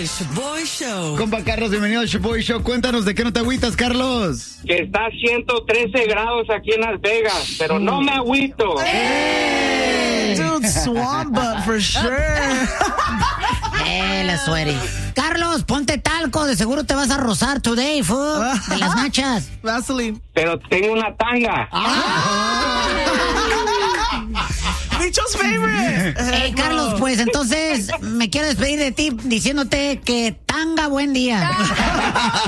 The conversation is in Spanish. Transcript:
Shaboy Show. Compa Carlos, bienvenido al Shaboy Show. Cuéntanos de qué no te agüitas, Carlos. Que está a 113 grados aquí en Las Vegas, pero no me agüito. Dude, swamp butt for sure. La sweaty. Carlos, ponte talco, de seguro te vas a rozar today, fool, de las nachas. Vaseline. Pero tengo una tanga. Micho's favorite. Hey, Carlos, pues entonces me quiero despedir de ti diciéndote que tanga buen día.